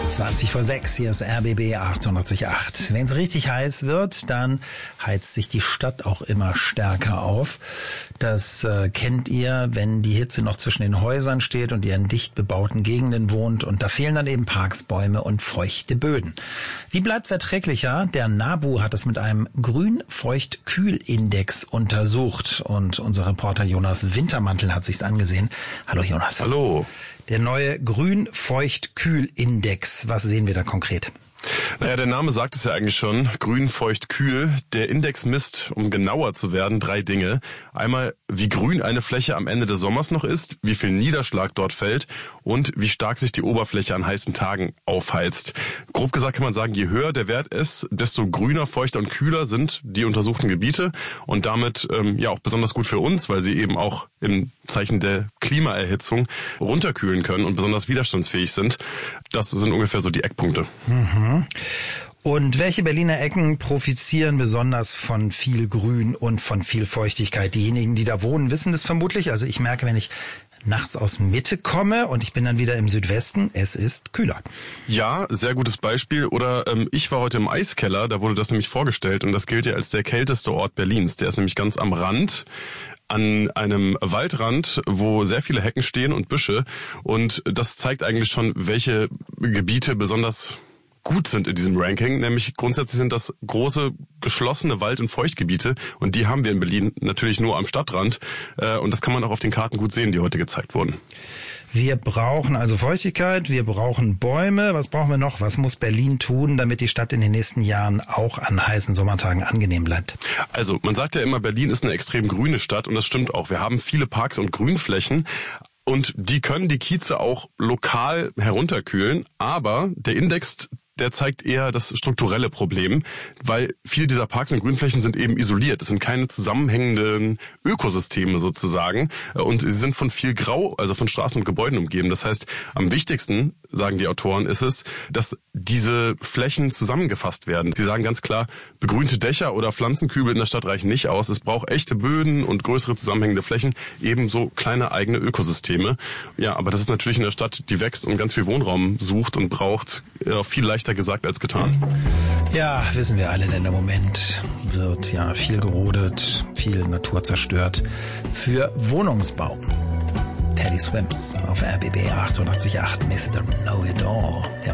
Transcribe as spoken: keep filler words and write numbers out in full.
zwanzig vor sechs, hier ist R B B achtundachtzig Komma acht. Wenn es richtig heiß wird, dann heizt sich die Stadt auch immer stärker auf. Das äh, kennt ihr, wenn die Hitze noch zwischen den Häusern steht und ihr in dicht bebauten Gegenden wohnt. Und da fehlen dann eben Parks, Bäume und feuchte Böden. Wie bleibt's erträglicher? Der NABU hat es mit einem Grün-Feucht-Kühl-Index untersucht. Und unser Reporter Jonas Wintermantel hat sich's angesehen. Hallo Jonas. Hallo. Der neue Grün-Feucht-Kühl-Index. Was sehen wir da konkret? Naja, der Name sagt es ja eigentlich schon. Grün, feucht, kühl. Der Index misst, um genauer zu werden, drei Dinge. Einmal, wie grün eine Fläche am Ende des Sommers noch ist, wie viel Niederschlag dort fällt und wie stark sich die Oberfläche an heißen Tagen aufheizt. Grob gesagt kann man sagen, je höher der Wert ist, desto grüner, feuchter und kühler sind die untersuchten Gebiete und damit ähm, ja auch besonders gut für uns, weil sie eben auch im Zeichen der Klimaerhitzung runterkühlen können und besonders widerstandsfähig sind. Das sind ungefähr so die Eckpunkte. Mhm. Und welche Berliner Ecken profitieren besonders von viel Grün und von viel Feuchtigkeit? Diejenigen, die da wohnen, wissen das vermutlich. Also ich merke, wenn ich nachts aus Mitte komme und ich bin dann wieder im Südwesten, es ist kühler. Ja, sehr gutes Beispiel. Oder ähm, ich war heute im Eiskeller, da wurde das nämlich vorgestellt und das gilt ja als der kälteste Ort Berlins. Der ist nämlich ganz am Rand, an einem Waldrand, wo sehr viele Hecken stehen und Büsche. Und das zeigt eigentlich schon, welche Gebiete besonders gut sind in diesem Ranking, nämlich grundsätzlich sind das große, geschlossene Wald- und Feuchtgebiete und die haben wir in Berlin natürlich nur am Stadtrand und das kann man auch auf den Karten gut sehen, die heute gezeigt wurden. Wir brauchen also Feuchtigkeit, wir brauchen Bäume. Was brauchen wir noch? Was muss Berlin tun, damit die Stadt in den nächsten Jahren auch an heißen Sommertagen angenehm bleibt? Also man sagt ja immer, Berlin ist eine extrem grüne Stadt und das stimmt auch. Wir haben viele Parks und Grünflächen. Und die können die Kieze auch lokal herunterkühlen, aber der Index, der zeigt eher das strukturelle Problem, weil viele dieser Parks und Grünflächen sind eben isoliert. Es sind keine zusammenhängenden Ökosysteme sozusagen und sie sind von viel Grau, also von Straßen und Gebäuden umgeben. Das heißt, am wichtigsten, sagen die Autoren, ist es, dass diese Flächen zusammengefasst werden. Sie sagen ganz klar, begrünte Dächer oder Pflanzenkübel in der Stadt reichen nicht aus. Es braucht echte Böden und größere zusammenhängende Flächen, ebenso kleine eigene Ökosysteme. Ja, aber das ist natürlich in der Stadt, die wächst und ganz viel Wohnraum sucht und braucht, ja, viel leichter gesagt als getan. Ja, wissen wir alle, denn im Moment wird ja viel gerodet, viel Natur zerstört für Wohnungsbau. Teddy Swims auf R B B achtundachtzig Komma acht, Mister Know It All. Der